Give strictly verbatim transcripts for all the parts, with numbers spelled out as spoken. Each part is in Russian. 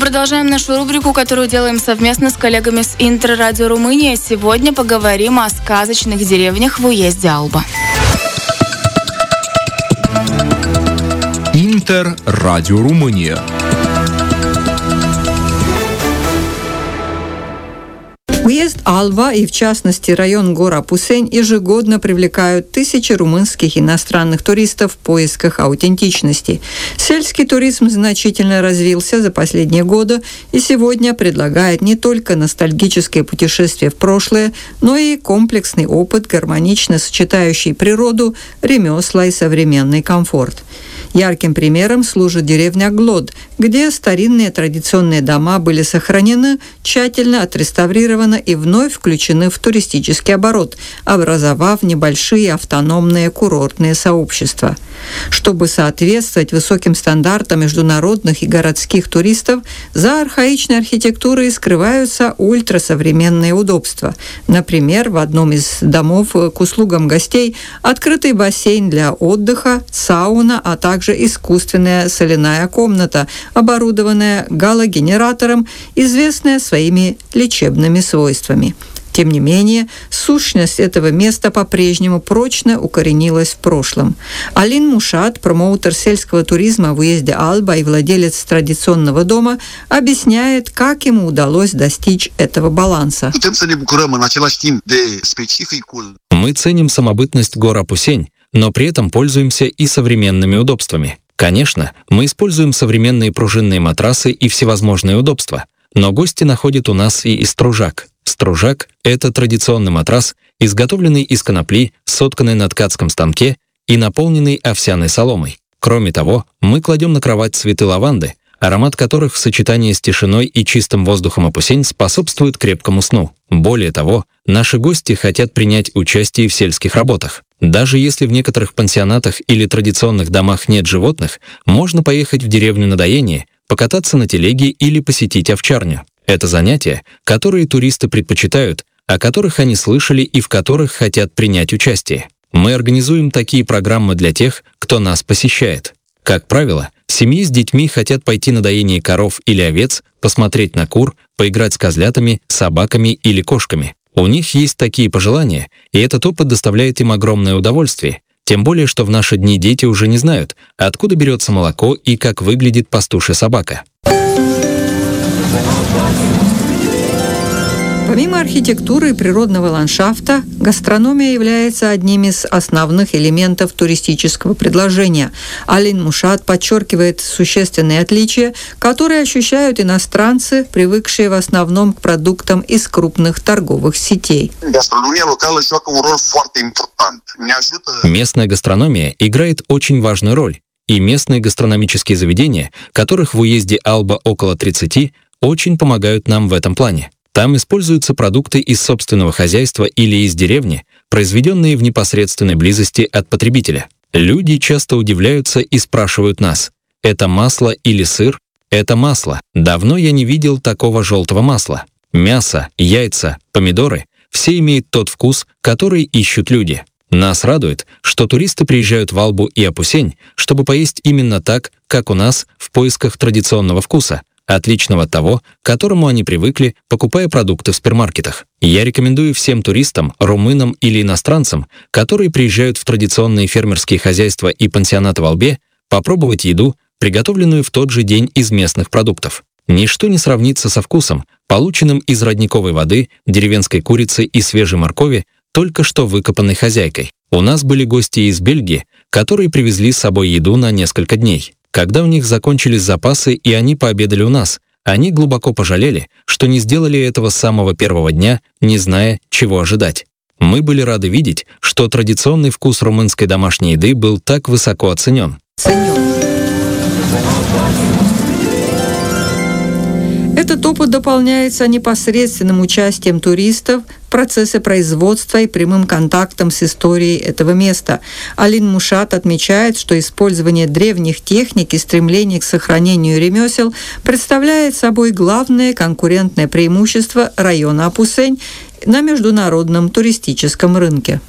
продолжаем нашу рубрику, которую делаем совместно с коллегами с Интеррадио Румыния. Сегодня поговорим о сказочных деревнях в уезде Алба. Интеррадио Румыния. Уезд Алба и, в частности, район Гора-Пусень ежегодно привлекают тысячи румынских и иностранных туристов в поисках аутентичности. Сельский туризм значительно развился за последние годы и сегодня предлагает не только ностальгическое путешествие в прошлое, но и комплексный опыт, гармонично сочетающий природу, ремесла и современный комфорт. Ярким примером служит деревня Глод, где старинные традиционные дома были сохранены, тщательно отреставрированы и вновь включены в туристический оборот, образовав небольшие автономные курортные сообщества. Чтобы соответствовать высоким стандартам международных и городских туристов, за архаичной архитектурой скрываются ультрасовременные удобства. Например, в одном из домов к услугам гостей открытый бассейн для отдыха, сауна, а также искусственная соляная комната, оборудованная галогенератором, известная своими лечебными свойствами. Тем не менее, сущность этого места по-прежнему прочно укоренилась в прошлом. Алин Мушат, промоутер сельского туризма в уезде Алба и владелец традиционного дома, объясняет, как ему удалось достичь этого баланса. Мы ценим самобытность Гора-Пусень, но при этом пользуемся и современными удобствами. Конечно, мы используем современные пружинные матрасы и всевозможные удобства, но гости находят у нас и стружак. Стружак — это традиционный матрас, изготовленный из конопли, сотканный на ткацком станке и наполненный овсяной соломой. Кроме того, мы кладем на кровать цветы лаванды, аромат которых в сочетании с тишиной и чистым воздухом Апусень способствует крепкому сну. Более того, наши гости хотят принять участие в сельских работах. Даже если в некоторых пансионатах или традиционных домах нет животных, можно поехать в деревню на доение, покататься на телеге или посетить овчарню. Это занятия, которые туристы предпочитают, о которых они слышали и в которых хотят принять участие. Мы организуем такие программы для тех, кто нас посещает. Как правило, семьи с детьми хотят пойти на доение коров или овец, посмотреть на кур, поиграть с козлятами, собаками или кошками. У них есть такие пожелания, и этот опыт доставляет им огромное удовольствие. Тем более, что в наши дни дети уже не знают, откуда берется молоко и как выглядит пастушья собака. Помимо архитектуры и природного ландшафта, гастрономия является одним из основных элементов туристического предложения. Алин Мушат подчеркивает существенные отличия, которые ощущают иностранцы, привыкшие в основном к продуктам из крупных торговых сетей. Местная гастрономия играет очень важную роль, и местные гастрономические заведения, которых в уезде Алба около тридцати, очень помогают нам в этом плане. Там используются продукты из собственного хозяйства или из деревни, произведенные в непосредственной близости от потребителя. Люди часто удивляются и спрашивают нас: «Это масло или сыр?» «Это масло. Давно я не видел такого желтого масла». Мясо, яйца, помидоры – все имеют тот вкус, который ищут люди. Нас радует, что туристы приезжают в Албу и Апусень, чтобы поесть именно так, как у нас, в поисках традиционного вкуса, отличного от того, к которому они привыкли, покупая продукты в супермаркетах. Я рекомендую всем туристам, румынам или иностранцам, которые приезжают в традиционные фермерские хозяйства и пансионаты в Албе, попробовать еду, приготовленную в тот же день из местных продуктов. Ничто не сравнится со вкусом, полученным из родниковой воды, деревенской курицы и свежей моркови, только что выкопанной хозяйкой. У нас были гости из Бельгии, которые привезли с собой еду на несколько дней. Когда у них закончились запасы и они пообедали у нас, они глубоко пожалели, что не сделали этого с самого первого дня, не зная, чего ожидать. Мы были рады видеть, что традиционный вкус румынской домашней еды был так высоко оценен. Этот опыт дополняется непосредственным участием туристов в процессе производства и прямым контактом с историей этого места. Алин Мушат отмечает, что использование древних техник и стремление к сохранению ремесел представляет собой главное конкурентное преимущество района Апусень на международном туристическом рынке.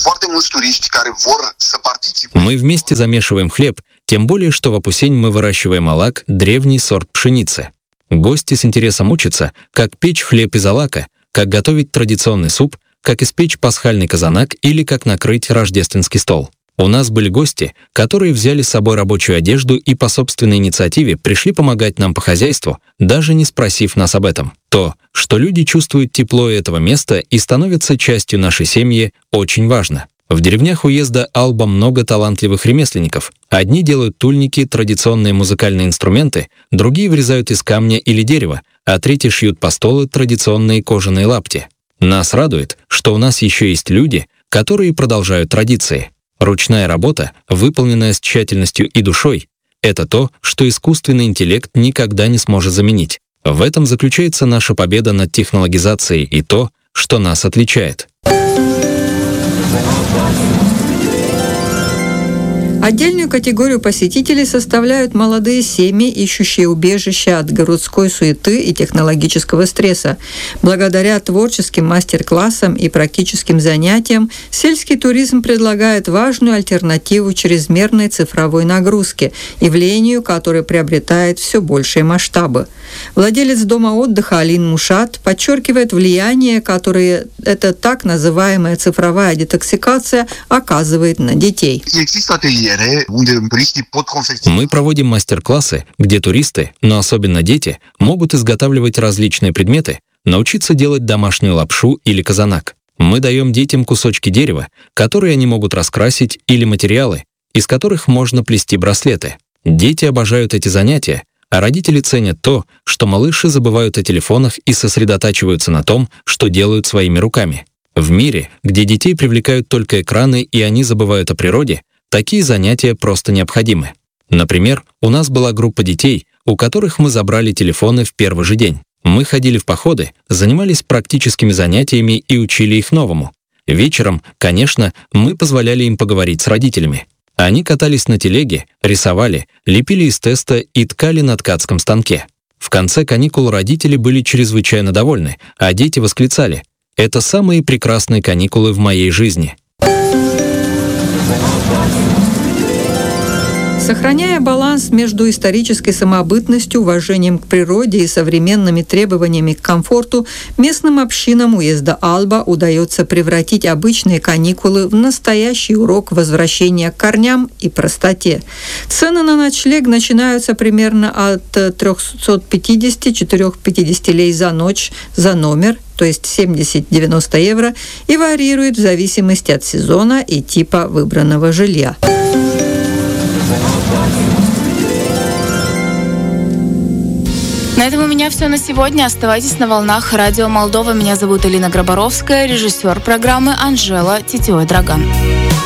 Мы вместе замешиваем хлеб, тем более, что в Апусень мы выращиваем алак, древний сорт пшеницы. Гости с интересом учатся, как печь хлеб из алака, как готовить традиционный суп, как испечь пасхальный казанак или как накрыть рождественский стол. У нас были гости, которые взяли с собой рабочую одежду и по собственной инициативе пришли помогать нам по хозяйству, даже не спросив нас об этом. То, что люди чувствуют тепло этого места и становятся частью нашей семьи, очень важно. В деревнях уезда Алба много талантливых ремесленников. Одни делают тульники, традиционные музыкальные инструменты, другие вырезают из камня или дерева, а третьи шьют постолы, традиционные кожаные лапти. Нас радует, что у нас еще есть люди, которые продолжают традиции. Ручная работа, выполненная с тщательностью и душой, это то, что искусственный интеллект никогда не сможет заменить. В этом заключается наша победа над технологизацией и то, что нас отличает. Отдельную категорию посетителей составляют молодые семьи, ищущие убежища от городской суеты и технологического стресса. Благодаря творческим мастер-классам и практическим занятиям сельский туризм предлагает важную альтернативу чрезмерной цифровой нагрузке, явлению, которое приобретает все большие масштабы. Владелец дома отдыха Алин Мушат подчеркивает влияние, которое эта так называемая цифровая детоксикация оказывает на детей. Мы проводим мастер-классы, где туристы, но особенно дети, могут изготавливать различные предметы, научиться делать домашнюю лапшу или казанак. Мы даем детям кусочки дерева, которые они могут раскрасить, или материалы, из которых можно плести браслеты. Дети обожают эти занятия, а родители ценят то, что малыши забывают о телефонах и сосредотачиваются на том, что делают своими руками. В мире, где детей привлекают только экраны и они забывают о природе, такие занятия просто необходимы. Например, у нас была группа детей, у которых мы забрали телефоны в первый же день. Мы ходили в походы, занимались практическими занятиями и учили их новому. Вечером, конечно, мы позволяли им поговорить с родителями. Они катались на телеге, рисовали, лепили из теста и ткали на ткацком станке. В конце каникул родители были чрезвычайно довольны, а дети восклицали: «Это самые прекрасные каникулы в моей жизни». Сохраняя баланс между исторической самобытностью, уважением к природе и современными требованиями к комфорту, местным общинам уезда Алба удается превратить обычные каникулы в настоящий урок возвращения к корням и простоте. Цены на ночлег начинаются примерно от триста пятьдесят - четыреста пятьдесят лей за ночь за номер, то есть семьдесят - девяносто евро, и варьирует в зависимости от сезона и типа выбранного жилья. На этом у меня все на сегодня. Оставайтесь на волнах Радио Молдова. Меня зовут Элина Грабаровская, режиссер программы Анжела Титиой-Драган.